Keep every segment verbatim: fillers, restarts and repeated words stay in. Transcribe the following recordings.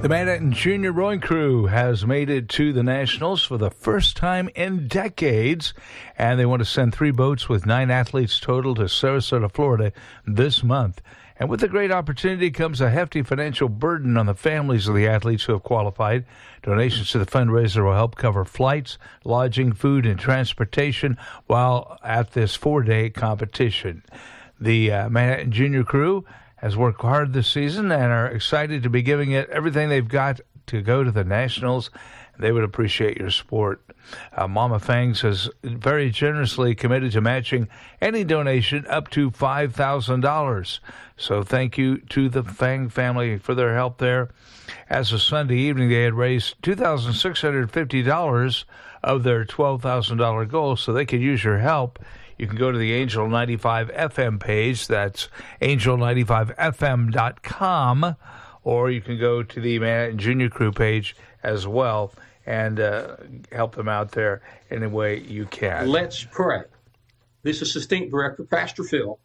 The Manhattan Junior Rowing Crew has made it to the Nationals for the first time in decades, and they want to send three boats with nine athletes total to Sarasota, Florida this month. And with the great opportunity comes a hefty financial burden on the families of the athletes who have qualified. Donations to the fundraiser will help cover flights, lodging, food, and transportation while at this four-day competition. The uh, Manhattan Junior Crew has worked hard this season and are excited to be giving it everything they've got to go to the Nationals. They would appreciate your support. Uh, Mama Fangs has very generously committed to matching any donation up to five thousand dollars. So thank you to the Fang family for their help there. As of Sunday evening, they had raised two thousand six hundred fifty dollars of their twelve thousand dollars goal, so they could use your help. You can go to the Angel ninety-five F M page. That's angel ninety-five f m dot com. Or you can go to the Manhattan Junior Crew page as well and uh, help them out there any way you can. Let's pray. This is Assistant Director, Pastor Phil.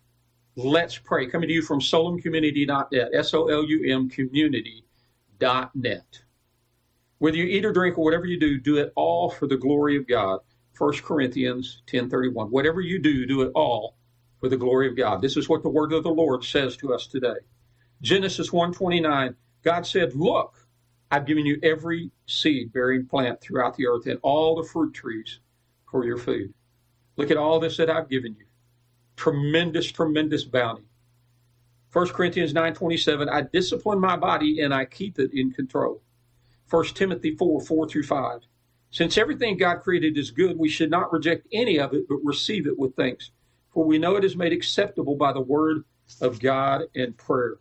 Let's pray. Coming to you from solum community dot net, S O L U M community dot net. Whether you eat or drink or whatever you do, do it all for the glory of God. First Corinthians ten thirty-one. Whatever you do, do it all for the glory of God. This is what the word of the Lord says to us today. Genesis one twenty-nine, God said, look, I've given you every seed-bearing plant throughout the earth and all the fruit trees for your food. Look at all this that I've given you. Tremendous, tremendous bounty. First Corinthians nine twenty-seven, I discipline my body and I keep it in control. First Timothy four, four through five. Since everything God created is good, we should not reject any of it, but receive it with thanks. For we know it is made acceptable by the word of God and prayer.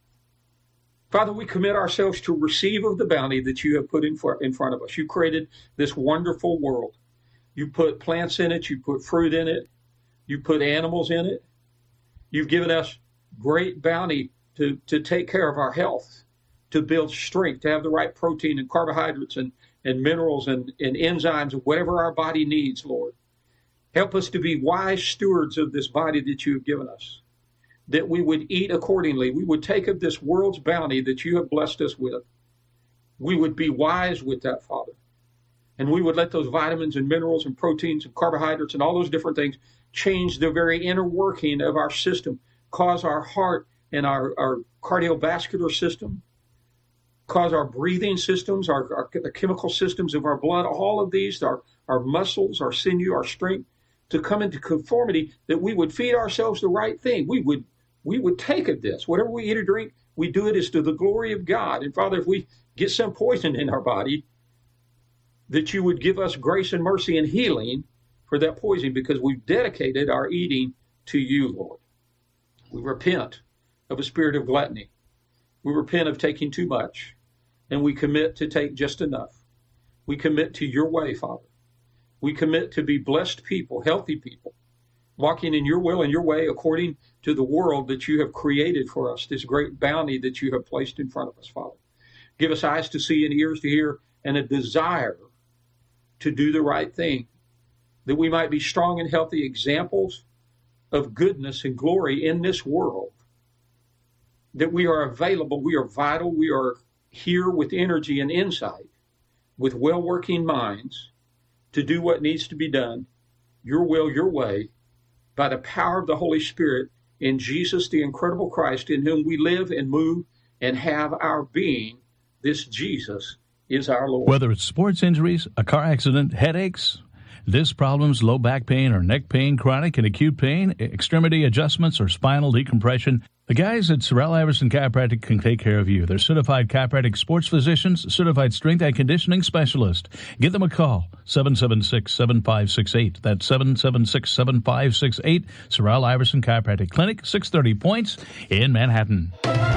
Father, we commit ourselves to receive of the bounty that you have put in front of us. You created this wonderful world. You put plants in it. You put fruit in it. You put animals in it. You've given us great bounty to, to take care of our health, to build strength, to have the right protein and carbohydrates and, and minerals and, and enzymes, whatever our body needs, Lord. Help us to be wise stewards of this body that you have given us, that we would eat accordingly. We would take of this world's bounty that you have blessed us with. We would be wise with that, Father. And we would let those vitamins and minerals and proteins and carbohydrates and all those different things change the very inner working of our system, cause our heart and our, our cardiovascular system, cause our breathing systems, our, our the chemical systems of our blood, all of these, our, our muscles, our sinew, our strength, to come into conformity, that we would feed ourselves the right thing. We would we would take of this. Whatever we eat or drink, we do it as to the glory of God. And Father, if we get some poison in our body, that you would give us grace and mercy and healing for that poison, because we've dedicated our eating to you, Lord. We repent of a spirit of gluttony. We repent of taking too much, and we commit to take just enough. We commit to your way, Father. We commit to be blessed people, healthy people, walking in your will and your way according to the world that you have created for us, this great bounty that you have placed in front of us, Father. Give us eyes to see and ears to hear and a desire to do the right thing, that we might be strong and healthy examples of goodness and glory in this world, that we are available, we are vital, we are here with energy and insight, with well-working minds, to do what needs to be done, your will, your way, by the power of the Holy Spirit, in Jesus, the incredible Christ, in whom we live and move and have our being. This Jesus is our Lord. Whether it's sports injuries, a car accident, headaches, disc problems, low back pain or neck pain, chronic and acute pain, extremity adjustments, or spinal decompression, the guys at Sorrell Iverson Chiropractic can take care of you. They're certified chiropractic sports physicians, certified strength and conditioning specialist. Give them a call, seven seven six, seven five six eight. That's seven seven six, seven five six eight. Sorrell Iverson Chiropractic Clinic, six thirty Points in Manhattan.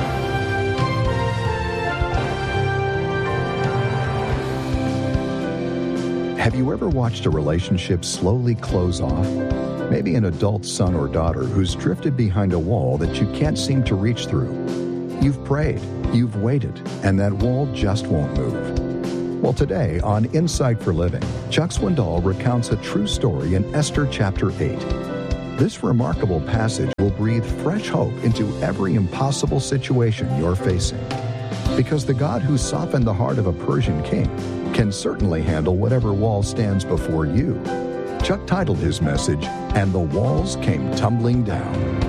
Have you ever watched a relationship slowly close off? Maybe an adult son or daughter who's drifted behind a wall that you can't seem to reach through. You've prayed, you've waited, and that wall just won't move. Well, today on Insight for Living, Chuck Swindoll recounts a true story in Esther chapter eight. This remarkable passage will breathe fresh hope into every impossible situation you're facing. because the God who softened the heart of a Persian king can certainly handle whatever wall stands before you. Chuck titled his message, "And the Walls Came Tumbling Down."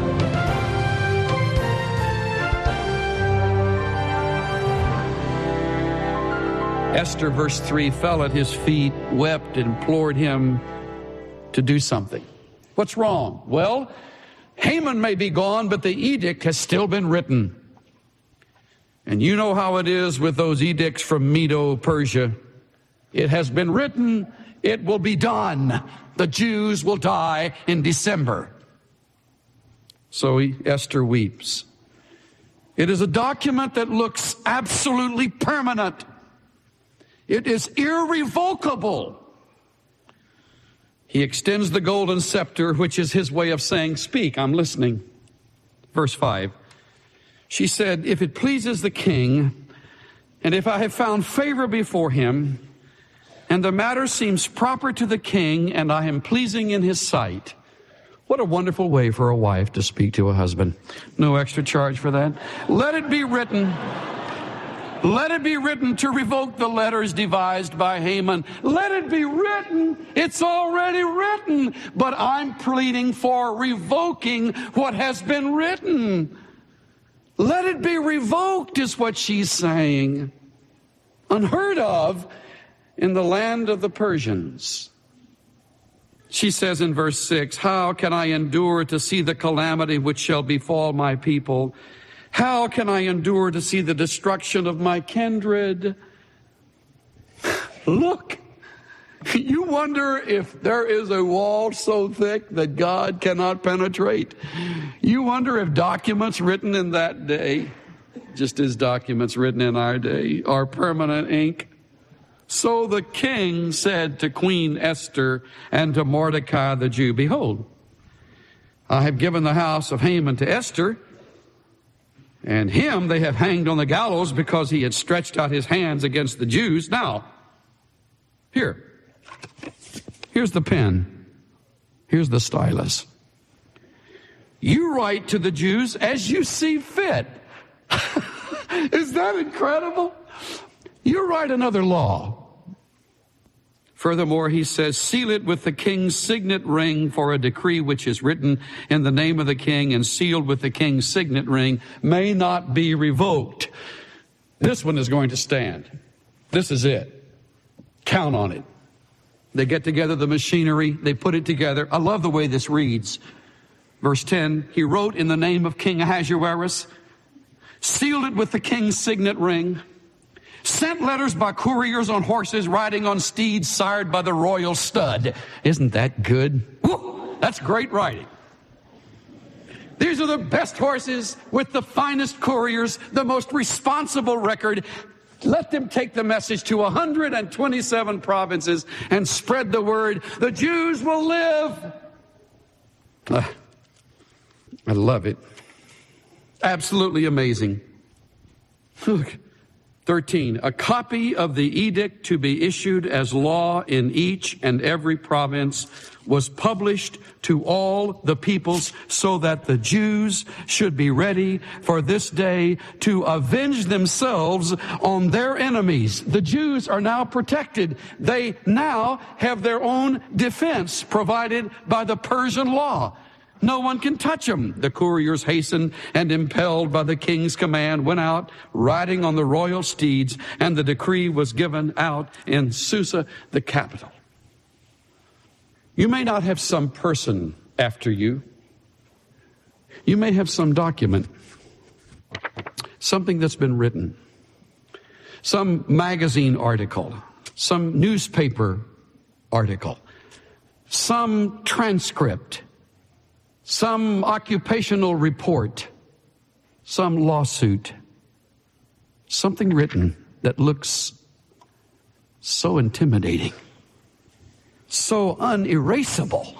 Esther, verse three, fell at his feet, wept, and implored him to do something. What's wrong? Well, Haman may be gone, but the edict has still been written. And you know how it is with those edicts from Medo-Persia. It has been written, it will be done. The Jews will die in December. So he, Esther weeps. It is a document that looks absolutely permanent. It is irrevocable. He extends the golden scepter, which is his way of saying, speak, I'm listening. Verse five. She said, if it pleases the king, and if I have found favor before him, and the matter seems proper to the king, and I am pleasing in his sight. What a wonderful way for a wife to speak to a husband. No extra charge for that. Let it be written. Let it be written to revoke the letters devised by Haman. Let it be written. It's already written. But I'm pleading for revoking what has been written. Let it be revoked is what she's saying. Unheard of in the land of the Persians. She says in verse six, how can I endure to see the calamity which shall befall my people? How can I endure to see the destruction of my kindred? Look, you wonder if there is a wall so thick that God cannot penetrate. You wonder if documents written in that day, just as documents written in our day, are permanent ink. So the king said to Queen Esther and to Mordecai the Jew, behold, I have given the house of Haman to Esther, and him they have hanged on the gallows because he had stretched out his hands against the Jews. Now, here, here's the pen. Here's the stylus. You write to the Jews as you see fit. Is that incredible? You write another law. Furthermore, he says, seal it with the king's signet ring, for a decree which is written in the name of the king and sealed with the king's signet ring may not be revoked. This one is going to stand. This is it. Count on it. They get together the machinery. They put it together. I love the way this reads. Verse ten, he wrote in the name of King Ahasuerus, sealed it with the king's signet ring, sent letters by couriers on horses riding on steeds sired by the royal stud. Isn't that good? Woo, that's great writing. These are the best horses with the finest couriers, the most responsible record. Let them take the message to one hundred twenty-seven provinces and spread the word. The Jews will live. Uh, I love it. Absolutely amazing. Look. thirteen, a copy of the edict to be issued as law in each and every province was published to all the peoples so that the Jews should be ready for this day to avenge themselves on their enemies. The Jews are now protected. They now have their own defense provided by the Persian law. No one can touch them. The couriers hastened and impelled by the king's command went out riding on the royal steeds, and the decree was given out in Susa, the capital. You may not have some person after you. You may have some document, something that's been written, some magazine article, some newspaper article, some transcript, some occupational report, some lawsuit, something written that looks so intimidating, so unerasable.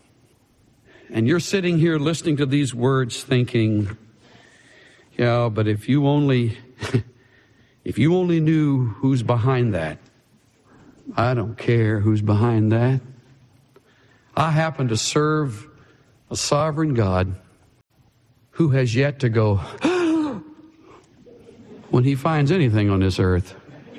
And you're sitting here listening to these words thinking, yeah, but if you only, if you only knew who's behind that. I don't care who's behind that. I happen to serve a sovereign God who has yet to go, when he finds anything on this earth.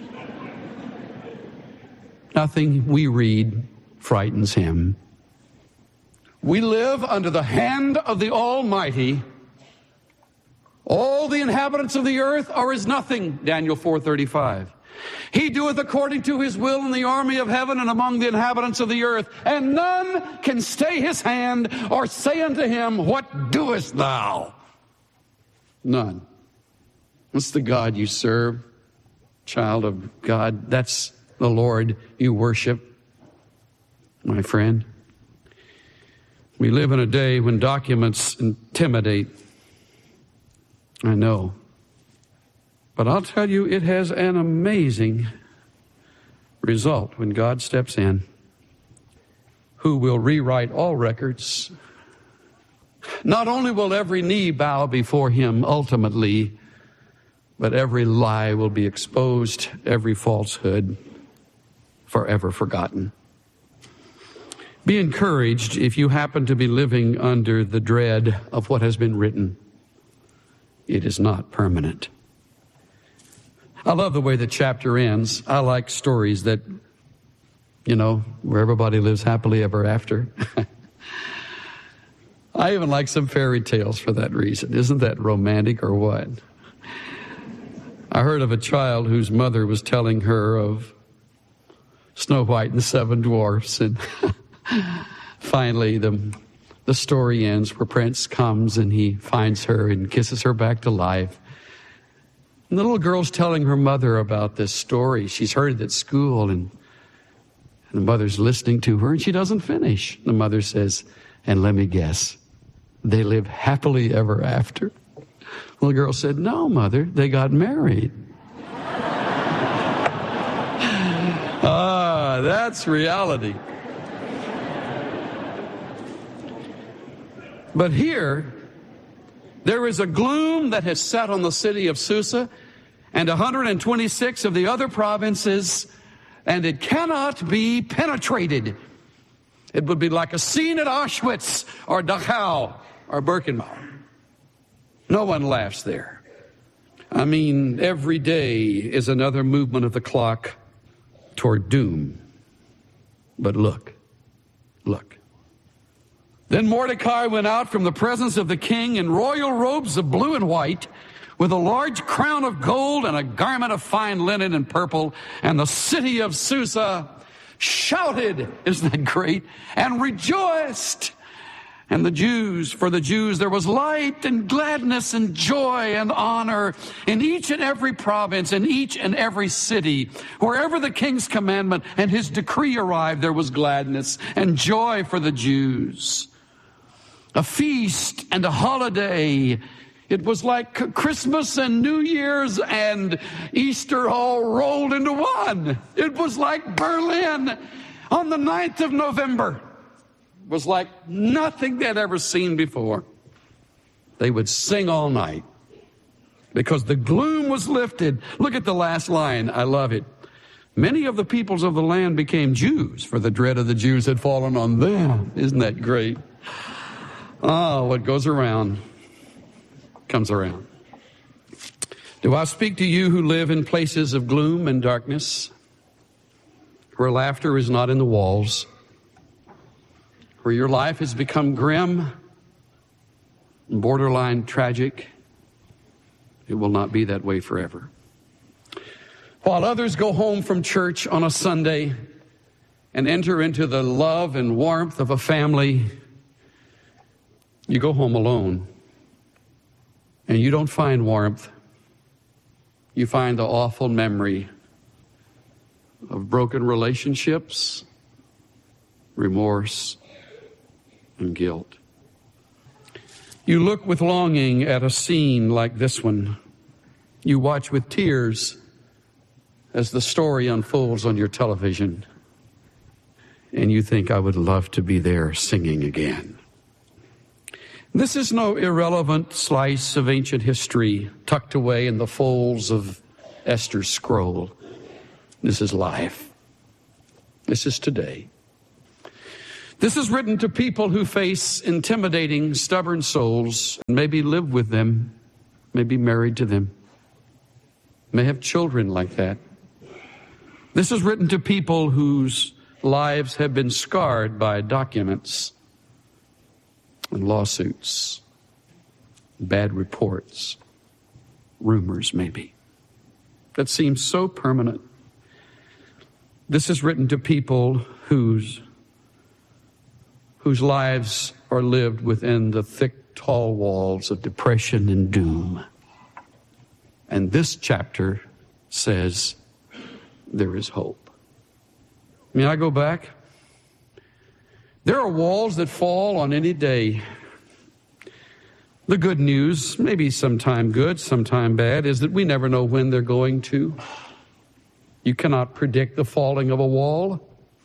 Nothing we read frightens him. We live under the hand of the Almighty. All the inhabitants of the earth are as nothing, Daniel four thirty-five. He doeth according to his will in the army of heaven and among the inhabitants of the earth, and none can stay his hand or say unto him, what doest thou? None. That's the God you serve, child of God. That's the Lord you worship, my friend. We live in a day when documents intimidate. I know. But I'll tell you, it has an amazing result when God steps in, who will rewrite all records. Not only will every knee bow before him ultimately, but every lie will be exposed, every falsehood forever forgotten. Be encouraged if you happen to be living under the dread of what has been written. It is not permanent. I love the way the chapter ends. I like stories that, you know, where everybody lives happily ever after. I even like some fairy tales for that reason. Isn't that romantic or what? I heard of a child whose mother was telling her of Snow White and the Seven Dwarfs, and finally the the story ends where Prince comes and he finds her and kisses her back to life. And the little girl's telling her mother about this story. She's heard it at school, and, and the mother's listening to her, and she doesn't finish. The mother says, and let me guess, they live happily ever after. The little girl said, no, mother, they got married. Ah, that's reality. But here, there is a gloom that has set on the city of Susa and one hundred twenty-six of the other provinces, and it cannot be penetrated. It would be like a scene at Auschwitz or Dachau or Birkenau. No one laughs there. I mean, every day is another movement of the clock toward doom. But look, look. Then Mordecai went out from the presence of the king in royal robes of blue and white, with a large crown of gold and a garment of fine linen and purple. And the city of Susa shouted, isn't that great? And rejoiced. And the Jews, for the Jews, there was light and gladness and joy and honor in each and every province, in each and every city. Wherever the king's commandment and his decree arrived, there was gladness and joy for the Jews. A feast and a holiday. It was like Christmas and New Year's and Easter all rolled into one. It was like Berlin on the ninth of November. It was like nothing they'd ever seen before. They would sing all night because the gloom was lifted. Look at the last line. I love it. Many of the peoples of the land became Jews, for the dread of the Jews had fallen on them. Isn't that great? Oh, what goes around comes around. Do I speak to you who live in places of gloom and darkness, where laughter is not in the walls, where your life has become grim and borderline tragic? It will not be that way forever. While others go home from church on a Sunday and enter into the love and warmth of a family, you go home alone. And you don't find warmth. You find the awful memory of broken relationships, remorse, and guilt. You look with longing at a scene like this one. You watch with tears as the story unfolds on your television. And you think, I would love to be there singing again. This is no irrelevant slice of ancient history tucked away in the folds of Esther's scroll. This is life. This is today. This is written to people who face intimidating, stubborn souls and maybe live with them, maybe married to them. may have children like that. This is written to people whose lives have been scarred by documents and lawsuits, bad reports, rumors maybe, that seem so permanent. This is written to people whose, whose lives are lived within the thick, tall walls of depression and doom. And this chapter says there is hope. May I go back? There are walls that fall on any day. The good news, maybe sometime good, sometime bad, is that we never know when they're going to. You cannot predict the falling of a wall.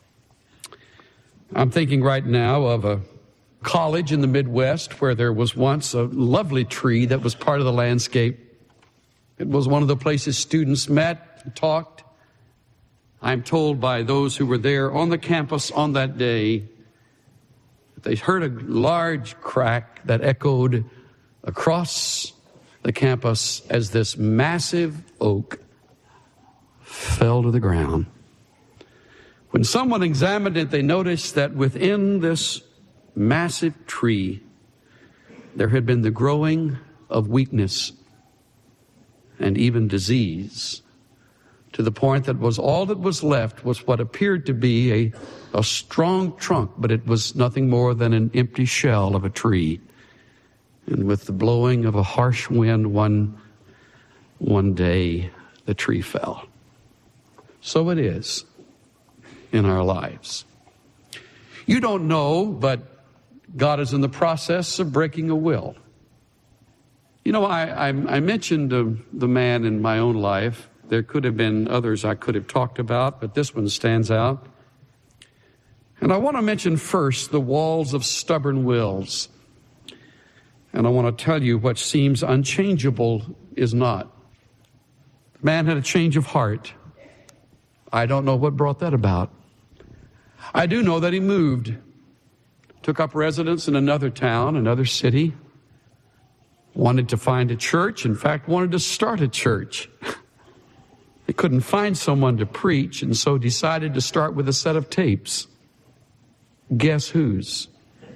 I'm thinking right now of a college in the Midwest where there was once a lovely tree that was part of the landscape. It was one of the places students met and talked. I'm told by those who were there on the campus on that day that they heard a large crack that echoed across the campus as this massive oak fell to the ground. When someone examined it, they noticed that within this massive tree, there had been the growing of weakness and even disease, to the point that was all that was left was what appeared to be a, a strong trunk, but it was nothing more than an empty shell of a tree. And with the blowing of a harsh wind one, one day, the tree fell. So it is in our lives. You don't know, but God is in the process of breaking a will. You know, I, I, I mentioned uh, the man in my own life. There could have been others I could have talked about, but this one stands out. And I want to mention first the walls of stubborn wills. And I want to tell you what seems unchangeable is not. The man had a change of heart. I don't know what brought that about. I do know that he moved, took up residence in another town, another city, wanted to find a church, in fact, wanted to start a church. He couldn't find someone to preach, and so decided to start with a set of tapes. Guess whose?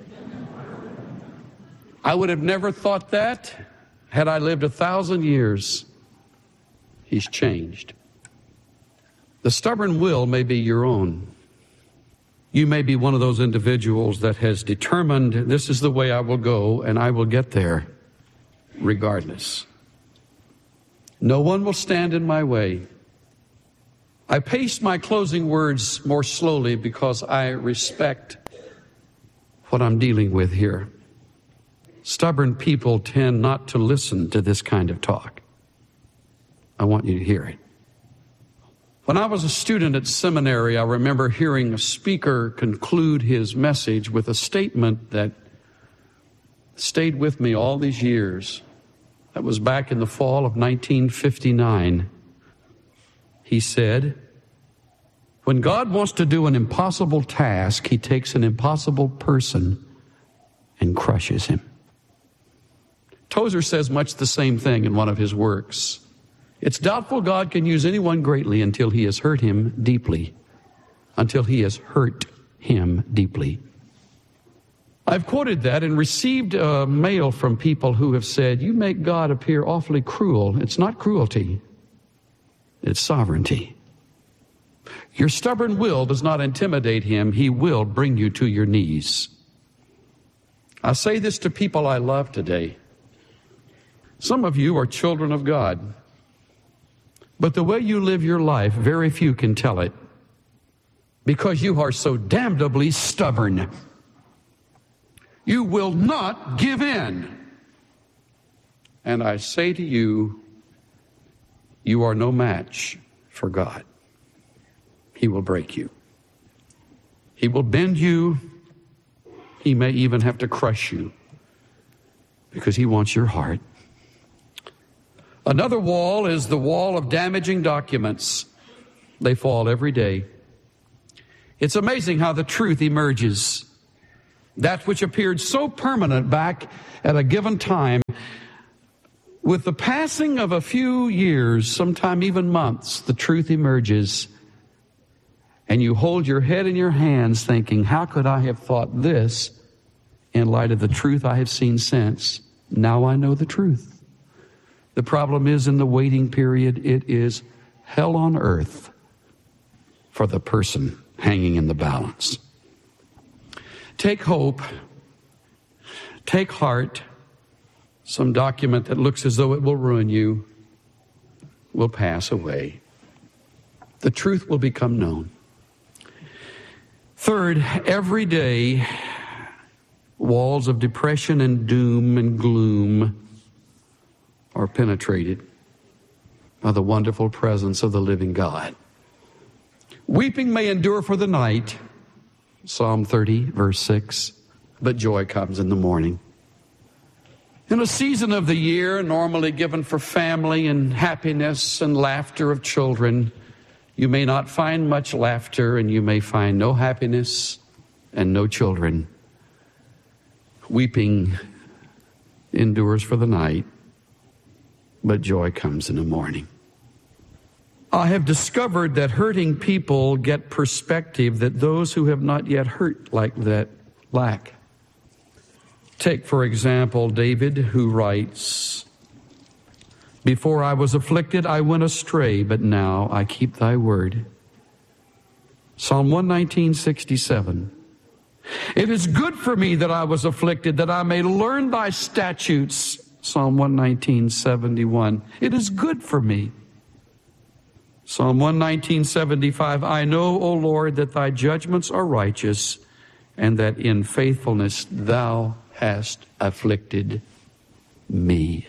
I would have never thought that had I lived a thousand years. He's changed. The stubborn will may be your own. You may be one of those individuals that has determined, this is the way I will go, and I will get there regardless. No one will stand in my way. I paced my closing words more slowly because I respect what I'm dealing with here. Stubborn people tend not to listen to this kind of talk. I want you to hear it. When I was a student at seminary, I remember hearing a speaker conclude his message with a statement that stayed with me all these years. That was back in the fall of nineteen fifty-nine. He said, when God wants to do an impossible task, he takes an impossible person and crushes him. Tozer says much the same thing in one of his works. It's doubtful God can use anyone greatly until he has hurt him deeply. Until he has hurt him deeply. I've quoted that and received a mail from people who have said, you make God appear awfully cruel. It's not cruelty. It's sovereignty. Your stubborn will does not intimidate him. He will bring you to your knees. I say this to people I love today. Some of you are children of God. But the way you live your life, very few can tell it. Because you are so damnably stubborn. You will not give in. And I say to you, you are no match for God. He will break you. He will bend you. He may even have to crush you because he wants your heart. Another wall is the wall of damaging documents. They fall every day. It's amazing how the truth emerges. That which appeared so permanent back at a given time With the passing of a few years, sometime even months, the truth emerges, and you hold your head in your hands thinking, how could I have thought this in light of the truth I have seen since? Now I know the truth. The problem is, in the waiting period, it is hell on earth for the person hanging in the balance. Take hope. Take heart. Some document that looks as though it will ruin you will pass away. The truth will become known. Third, every day, walls of depression and doom and gloom are penetrated by the wonderful presence of the living God. Weeping may endure for the night, Psalm thirty, verse six, but joy comes in the morning. In a season of the year normally given for family and happiness and laughter of children, you may not find much laughter, and you may find no happiness and no children. Weeping endures for the night, but joy comes in the morning. I have discovered that hurting people get perspective that those who have not yet hurt like that lack. Take, for example, David, who writes, "Before I was afflicted, I went astray, but now I keep thy word." Psalm one nineteen, sixty-seven. "It is good for me that I was afflicted, that I may learn thy statutes." Psalm one nineteen, seventy-one. It is good for me. Psalm one nineteen, seventy-five. "I know, O Lord, that thy judgments are righteous, and that in faithfulness thou hast afflicted me."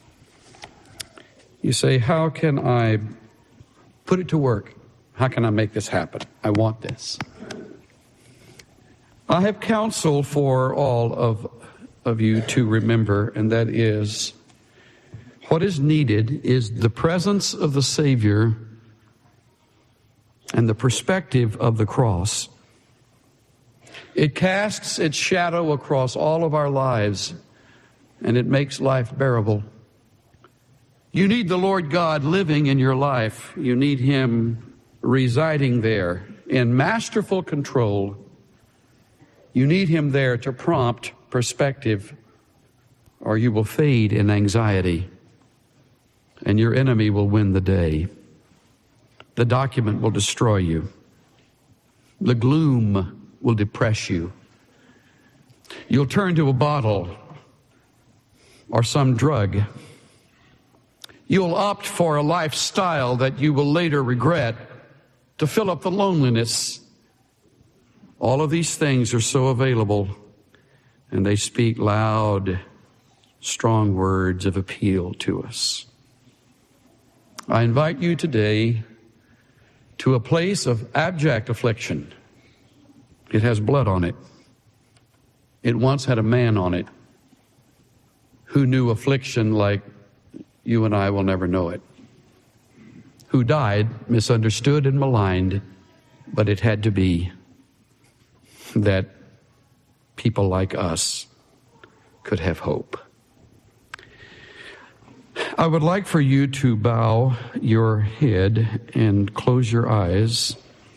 You say, how can I put it to work? How can I make this happen? I want this. I have counsel for all of, of you to remember, and that is, what is needed is the presence of the Savior and the perspective of the cross. It casts its shadow across all of our lives, and it makes life bearable. You need the Lord God living in your life. You need Him residing there in masterful control. You need Him there to prompt perspective, or you will fade in anxiety, and your enemy will win the day. The document will destroy you. The gloom will depress you. You'll turn to a bottle or some drug. You'll opt for a lifestyle that you will later regret to fill up the loneliness. All of these things are so available, and they speak loud, strong words of appeal to us. I invite you today to a place of abject affliction. It has blood on it. It once had a man on it who knew affliction like you and I will never know it, who died misunderstood and maligned, but it had to be that people like us could have hope. I would like for you to bow your head and close your eyes.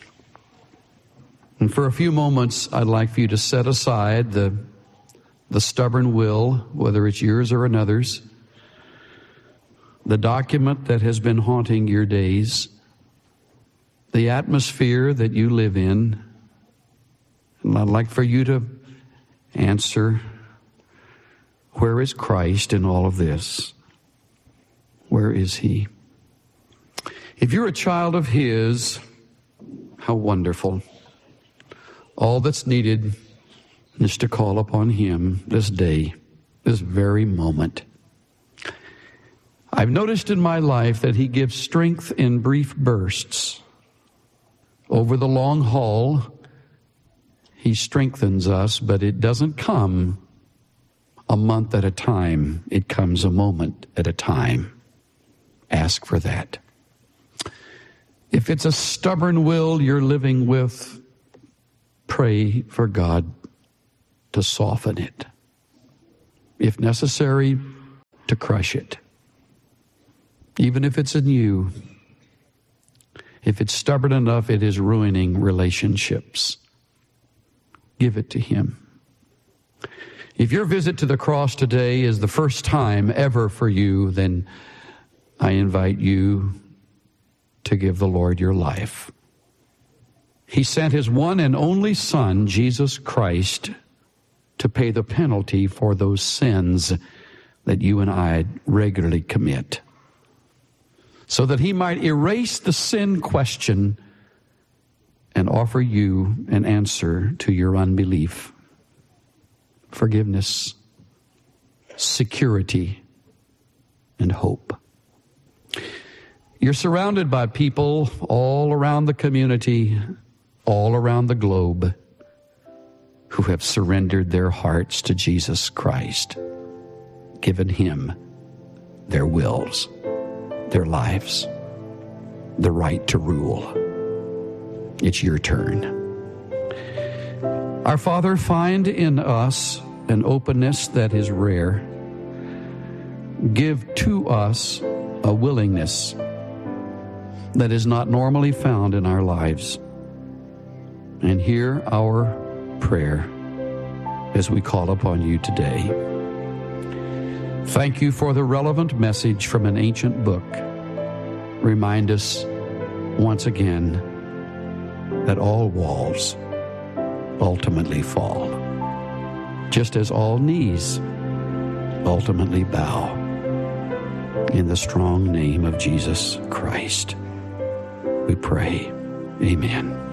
And for a few moments, I'd like for you to set aside the, the stubborn will, whether it's yours or another's, the document that has been haunting your days, the atmosphere that you live in. And I'd like for you to answer, where is Christ in all of this? Where is He? If you're a child of His, how wonderful. All that's needed is to call upon Him this day, this very moment. I've noticed in my life that He gives strength in brief bursts. Over the long haul, He strengthens us, but it doesn't come a month at a time. It comes a moment at a time. Ask for that. If it's a stubborn will you're living with, pray for God to soften it. If necessary, to crush it. Even if it's in you, if it's stubborn enough, it is ruining relationships. Give it to him. If your visit to the cross today is the first time ever for you, then I invite you to give the Lord your life. He sent his one and only Son, Jesus Christ, to pay the penalty for those sins that you and I regularly commit, so that he might erase the sin question and offer you an answer to your unbelief. Forgiveness, security, and hope. You're surrounded by people all around the community, all around the globe, who have surrendered their hearts to Jesus Christ, given him their wills, their lives, the right to rule. It's your turn. Our Father, find in us an openness that is rare. Give to us a willingness that is not normally found in our lives. And hear our prayer as we call upon you today. Thank you for the relevant message from an ancient book. Remind us once again that all walls ultimately fall, just as all knees ultimately bow. In the strong name of Jesus Christ, we pray. Amen.